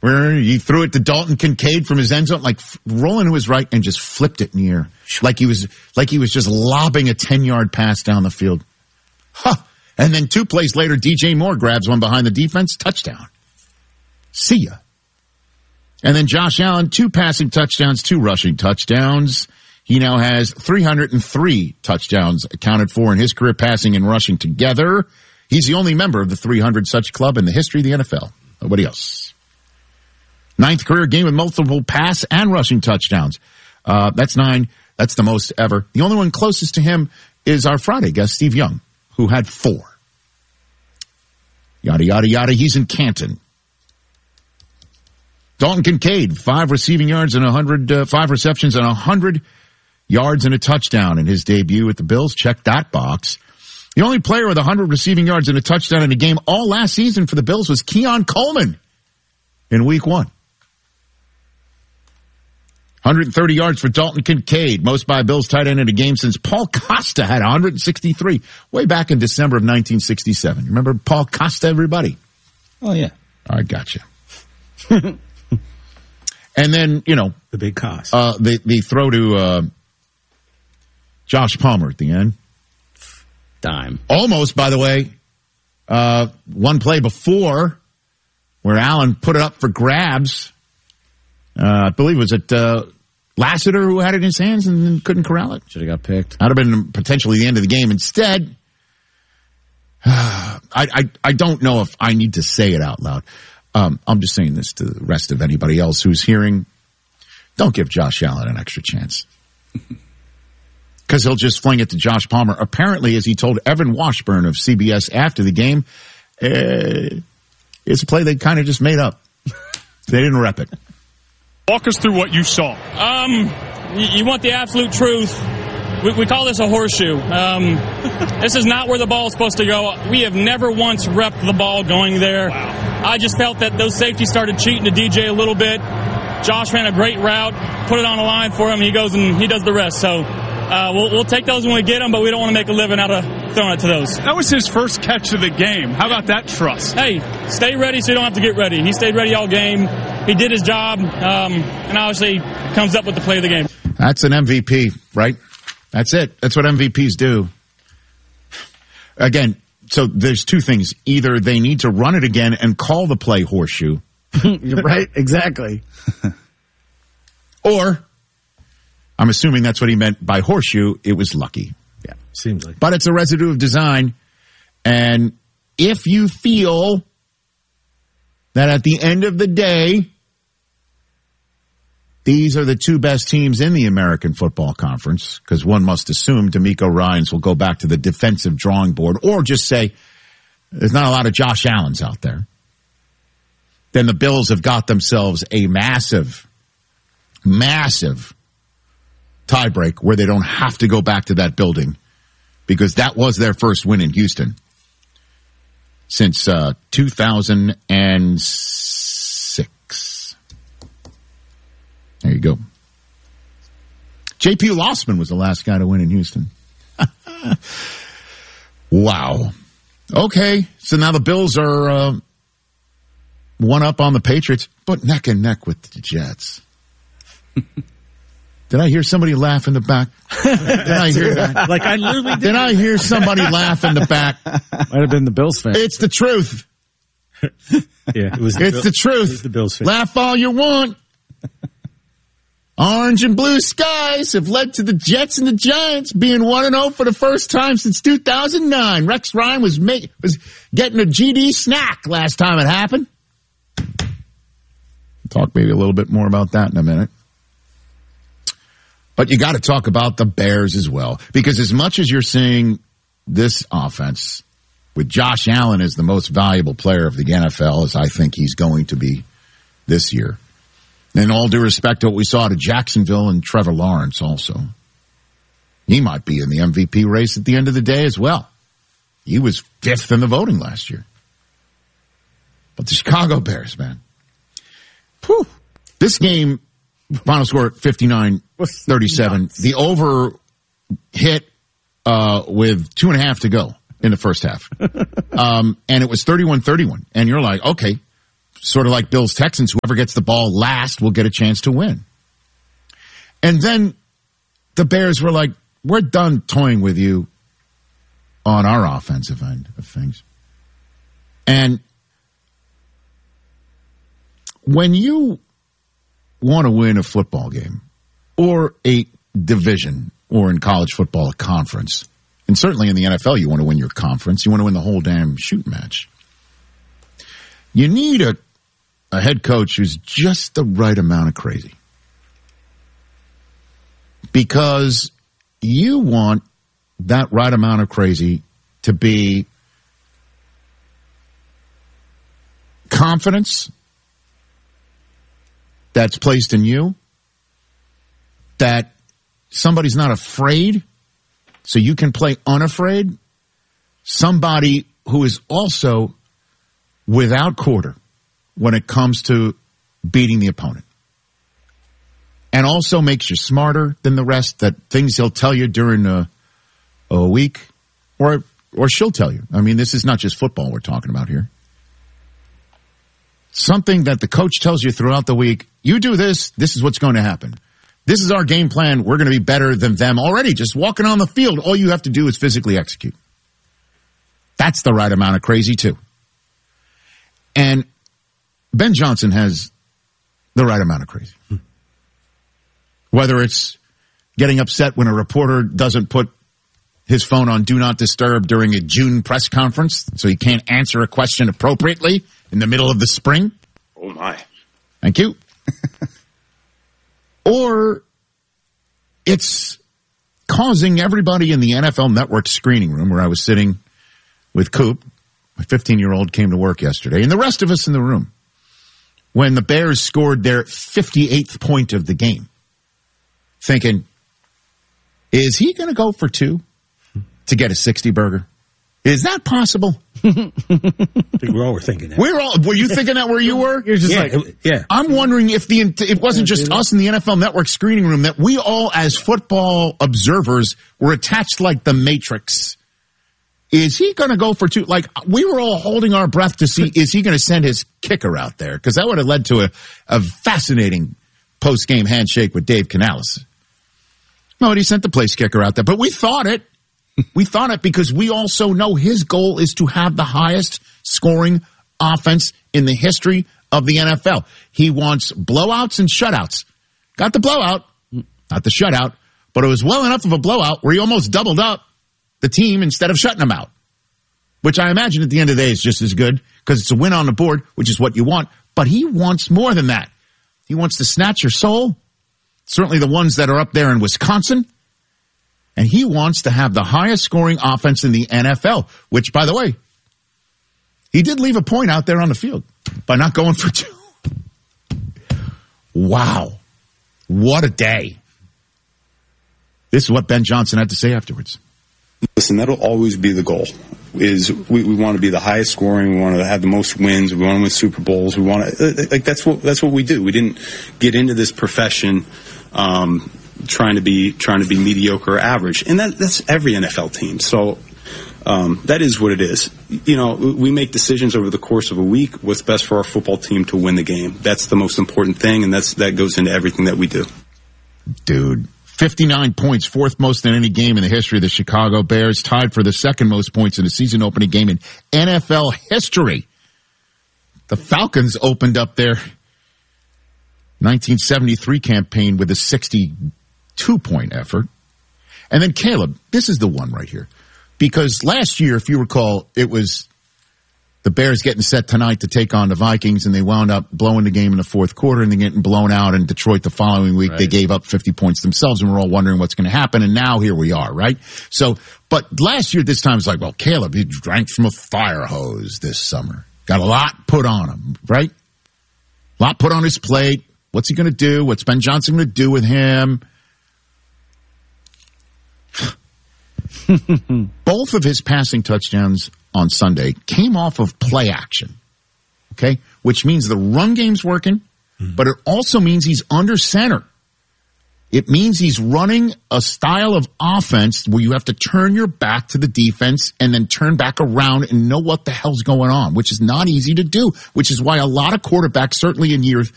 where he threw it to Dalton Kincaid from his end zone, like rolling to his right and just flipped it in the air. Like he was just lobbing a 10-yard pass down the field. Huh. And then 2 plays later, DJ Moore grabs one behind the defense, touchdown. See ya. And then Josh Allen, 2 passing touchdowns, 2 rushing touchdowns. He now has 303 touchdowns accounted for in his career, passing and rushing together. He's the only member of the 300 such club in the history of the NFL. Nobody else. 9th career game with multiple pass and rushing touchdowns. That's 9. That's the most ever. The only one closest to him is our Friday guest, Steve Young, who had 4. Yada, yada, yada. He's in Canton. Dalton Kincaid, 5 receiving yards and 5 receptions and 100 yards and a touchdown in his debut with the Bills. Check that box. The only player with 100 receiving yards and a touchdown in a game all last season for the Bills was Keon Coleman in week 1. 130 yards for Dalton Kincaid, most by Bills tight end in a game since Paul Costa had 163 way back in December of 1967. Remember Paul Costa, everybody? Oh, yeah. All right, gotcha. And then, the big cost. The throw to Josh Palmer at the end. Dime. Almost, by the way, one play before where Allen put it up for grabs. I believe it was Lassiter who had it in his hands and couldn't corral it. Should have got picked. That would have been potentially the end of the game. Instead, I don't know if I need to say it out loud. I'm just saying this to the rest of anybody else who's hearing. Don't give Josh Allen an extra chance. Because he'll just fling it to Josh Palmer. Apparently, as he told Evan Washburn of CBS after the game, it's a play they kind of just made up. They didn't rep it. Walk us through what you saw. You want the absolute truth. We call this a horseshoe. This is not where the ball is supposed to go. We have never once repped the ball going there. Wow. I just felt that those safeties started cheating to DJ a little bit. Josh ran a great route, put it on the line for him. He goes and he does the rest. So we'll take those when we get them, but we don't want to make a living out of throwing it to those. That was his first catch of the game. How about that trust? Hey, stay ready so you don't have to get ready. He stayed ready all game. He did his job, and obviously comes up with the play of the game. That's an MVP, right? That's it. That's what MVPs do. Again, so there's 2 things. Either they need to run it again and call the play horseshoe. Right, exactly. Or, I'm assuming that's what he meant by horseshoe, it was lucky. Yeah, seems like. But it's a residue of design. And if you feel that at the end of the day, these are the 2 best teams in the American Football Conference, because one must assume D'Amico Ryans will go back to the defensive drawing board, or just say there's not a lot of Josh Allens out there. Then the Bills have got themselves a massive tiebreak where they don't have to go back to that building, because that was their first win in Houston since 2006. There you go. J.P. Lossman was the last guy to win in Houston. Wow. Okay, so now the Bills are one up on the Patriots, but neck and neck with the Jets. Did I hear somebody laugh in the back? Did I hear that? Like I literally did. Did I hear somebody laugh in the back? Might have been the Bills fan. It's the truth. Yeah, it's the truth. It was the Bills fan. Laugh all you want. Orange and blue skies have led to the Jets and the Giants being 1-0 for the first time since 2009. Rex Ryan was getting a GD snack last time it happened. Talk maybe a little bit more about that in a minute. But you got to talk about the Bears as well, because as much as you're seeing this offense with Josh Allen as the most valuable player of the NFL, as I think he's going to be this year, in all due respect to what we saw to Jacksonville and Trevor Lawrence also, he might be in the MVP race at the end of the day as well. He was 5th in the voting last year. But the Chicago Bears, man. Whew. This game, final score 59-37. The over hit with 2.5 to go in the first half. And it was 31-31. And you're like, okay, sort of like Bills Texans, whoever gets the ball last will get a chance to win. And then the Bears were like, we're done toying with you on our offensive end of things. And when you want to win a football game or a division, or in college football, a conference, and certainly in the NFL, you want to win your conference, you want to win the whole damn shoot match, you need a head coach who's just the right amount of crazy. Because you want that right amount of crazy to be confidence that's placed in you, that somebody's not afraid, so you can play unafraid, somebody who is also without quarter when it comes to beating the opponent. And also makes you smarter than the rest, that things he'll tell you during a week, or she'll tell you. I mean, this is not just football we're talking about here. Something that the coach tells you throughout the week, you do this, this is what's going to happen. This is our game plan. We're going to be better than them already. Just walking on the field, all you have to do is physically execute. That's the right amount of crazy, too. And Ben Johnson has the right amount of crazy. Whether it's getting upset when a reporter doesn't put his phone on Do Not Disturb during a June press conference so he can't answer a question appropriately in the middle of the spring. Oh, my. Thank you. Or it's causing everybody in the NFL Network screening room where I was sitting with Coop, my 15-year-old came to work yesterday, and the rest of us in the room, when the Bears scored their 58th point of the game, thinking, is he going to go for 2 to get a 60 burger? Is that possible? I think we all were thinking that. Were you thinking that where you were? You're just Yeah. I'm wondering if it wasn't just us in the NFL Network screening room, that we all as football observers were attached like the Matrix. Is he going to go for 2? Like, we were all holding our breath to see, is he going to send his kicker out there? Because that would have led to a fascinating post-game handshake with Dave Canales. No, he sent the place kicker out there. But we thought it. We thought it because we also know his goal is to have the highest scoring offense in the history of the NFL. He wants blowouts and shutouts. Got the blowout, not the shutout, but it was well enough of a blowout where he almost doubled up the team instead of shutting them out, which I imagine at the end of the day is just as good because it's a win on the board, which is what you want. But he wants more than that. He wants to snatch your soul, certainly the ones that are up there in Wisconsin. And he wants to have the highest scoring offense in the NFL, which, by the way, he did leave a point out there on the field by not going for 2. Wow. What a day. This is what Ben Johnson had to say afterwards. Listen, that'll always be the goal. Is we want to be the highest scoring. We want to have the most wins. We want to win Super Bowls. We want to that's what we do. We didn't get into this profession trying to be mediocre or average, and that's every NFL team. So that is what it is. You know, we make decisions over the course of a week. What's best for our football team to win the game? That's the most important thing, and that goes into everything that we do. Dude. 59 points, 4th most in any game in the history of the Chicago Bears, tied for the 2nd most points in a season-opening game in NFL history. The Falcons opened up their 1973 campaign with a 62-point effort. And then Caleb, this is the one right here. Because last year, if you recall, it was the Bears getting set tonight to take on the Vikings, and they wound up blowing the game in the 4th quarter and then getting blown out in Detroit the following week. Right. They gave up 50 points themselves, and we're all wondering what's going to happen. And now here we are, right? So, but last year, this time, it's like, well, Caleb, he drank from a fire hose this summer. Got a lot put on him, right? A lot put on his plate. What's he going to do? What's Ben Johnson going to do with him? Both of his passing touchdowns on Sunday came off of play action, okay? Which means the run game's working, but it also means he's under center. It means he's running a style of offense where you have to turn your back to the defense and then turn back around and know what the hell's going on, which is not easy to do, which is why a lot of quarterbacks, certainly in year